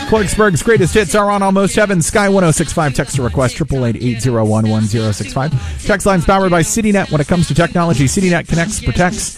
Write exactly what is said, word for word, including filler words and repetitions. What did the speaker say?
Clarksburg's greatest hits are on Almost Heaven. Sky one oh six five. Text to request eight eight eight, eight oh one, one oh six five. Text line's powered by CityNet. When it comes to technology, CityNet connects, protects,